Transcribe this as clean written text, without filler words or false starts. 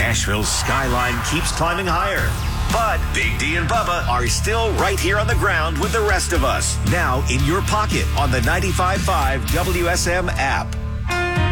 Nashville's skyline keeps climbing higher. But Big D and Bubba are still right here on the ground with the rest of us. Now in your pocket on the 95.5 WSM app.